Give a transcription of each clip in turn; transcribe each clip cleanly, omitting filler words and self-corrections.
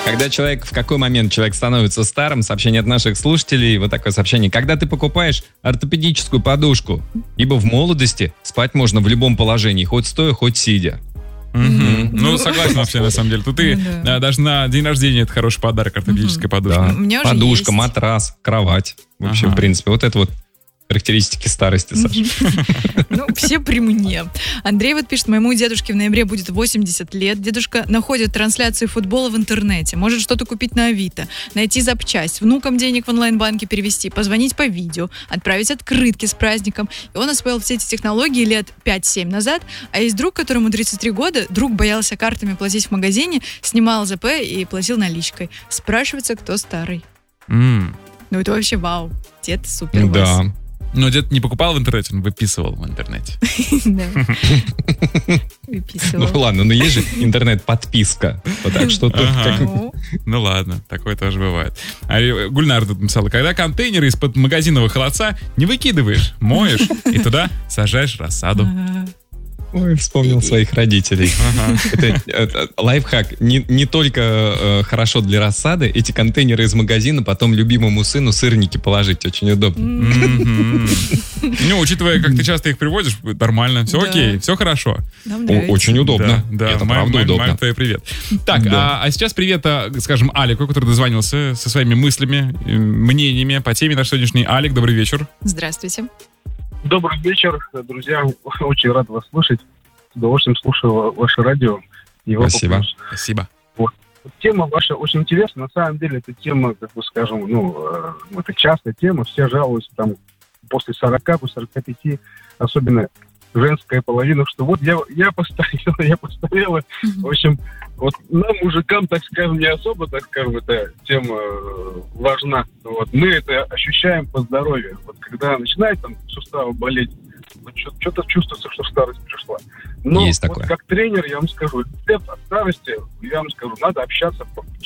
В какой момент человек становится старым? Сообщение от наших слушателей. Вот такое сообщение. Когда ты покупаешь ортопедическую подушку, ибо в молодости спать можно в любом положении, хоть стоя, хоть сидя. Ну, согласен вообще, на самом деле. Тут и даже на день рождения это хороший подарок, ортопедическая подушка. Подушка, матрас, кровать. Вообще, в принципе, вот это вот характеристики старости, Саша. Ну, все при мне. Андрей вот пишет, моему дедушке в ноябре будет 80 лет. Дедушка находит трансляции футбола в интернете, может что-то купить на Авито, найти запчасть, внукам денег в онлайн-банке перевести, позвонить по видео, отправить открытки с праздником. И он освоил все эти технологии лет 5-7 назад. А есть друг, которому 33 года, друг боялся картами платить в магазине, снимал ЗП и платил наличкой. Спрашивается, кто старый. Ну, это вообще вау. Дед супер. Да. Но дед не покупал в интернете, он выписывал в интернете. Да. Выписывал. Ну ладно, но есть же интернет-подписка. Вот так что тут как... Ну ладно, такое тоже бывает. А Гульнара тут написала, когда контейнеры из-под магазинного холодца не выкидываешь, моешь и туда сажаешь рассаду. Ой, вспомнил своих родителей. Это лайфхак. Не только хорошо для рассады, эти контейнеры из магазина потом любимому сыну сырники положить. Очень удобно. Ну, учитывая, как ты часто их приводишь, нормально. Все окей, все хорошо. Очень удобно. Да, это правда удобно. Маме твоей привет. Так, а сейчас привет, скажем, Алику, который дозвонился со своими мыслями, мнениями по теме нашей сегодняшней. Алик, добрый вечер. Здравствуйте. Добрый вечер, друзья. Очень рад вас слышать. С удовольствием слушаю ваше радио. Спасибо. Спасибо. Вот. Тема ваша очень интересна. На самом деле, эта тема, как бы скажем, это частая тема. Все жалуются там после 40, после 45, особенно женская половина, что вот я постарела. В общем, вот нам, мужикам, так скажем, не особо, так скажем, эта тема важна. Вот. Мы это ощущаем по здоровью. Вот когда начинает там суставы болеть, вот что-то чувствуется, что старость пришла. Но есть вот такое. как тренер, я вам скажу, рецепт от старости, я вам скажу, надо общаться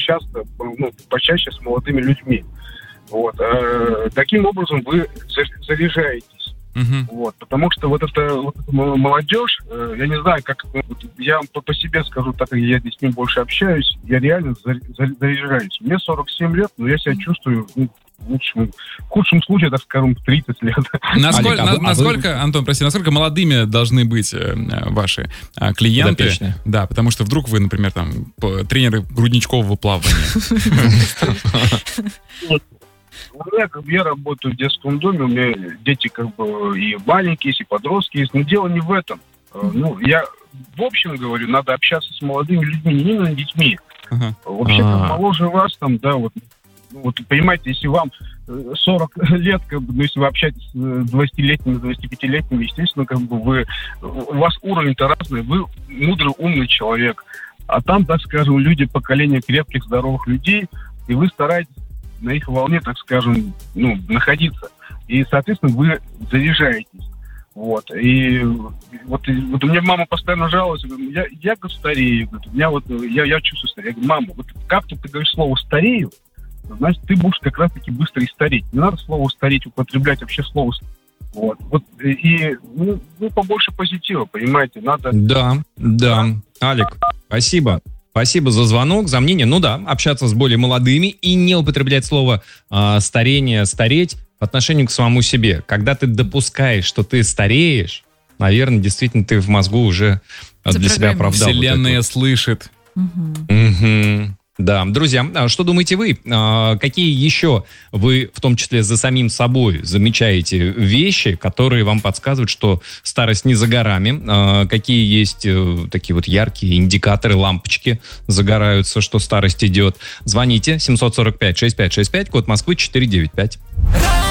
почаще с молодыми людьми. Вот. Таким образом вы заряжаетесь. Вот, потому что вот эта молодежь, я не знаю, как я по себе скажу, так как я с ним больше общаюсь, я реально заряжаюсь. Мне 47 лет, но я себя чувствую в худшем случае, так скажем, 30 лет. Насколько, Антон, прости, насколько молодыми должны быть ваши клиенты? Подопечные. Да, потому что вдруг вы, например, там тренеры грудничкового плавания. Я работаю в детском доме, у меня дети как бы и маленькие есть, и подростки есть, но дело не в этом. Я в общем говорю, надо общаться с молодыми людьми, не именно детьми. Вообще, моложе вас, там, да, вот понимаете, если вам 40 лет, как бы, если вы общаетесь с 20-летними, 25-летними, естественно, как бы у вас уровень-то разный, вы мудрый, умный человек. А там, так скажем, люди, поколение крепких, здоровых людей, и вы стараетесь на их волне, так скажем, находиться. И, соответственно, вы заряжаетесь. Вот. И вот у меня мама постоянно жалуется, я старею. Я чувствую старею. Я говорю, мама, вот как ты говоришь слово «старею», значит, ты будешь как раз-таки быстро и стареть. Не надо слово «стареть» употреблять, вообще слово «стареть». Вот. И побольше позитива, понимаете, надо... Да. Алик, спасибо. Спасибо за звонок, за мнение. Ну да, общаться с более молодыми и не употреблять слово старение, стареть по отношению к самому себе. Когда ты допускаешь, что ты стареешь, наверное, действительно ты в мозгу уже для себя оправдал. Вселенная слышит. Да, друзья, что думаете вы? Какие еще вы, в том числе за самим собой, замечаете вещи, которые вам подсказывают, что старость не за горами? Какие есть такие вот яркие индикаторы, лампочки загораются, что старость идет? Звоните 745-6565, код Москвы 495.